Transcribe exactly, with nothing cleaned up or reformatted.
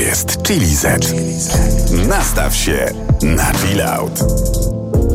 jest Chili Z. Nastaw się na chill out.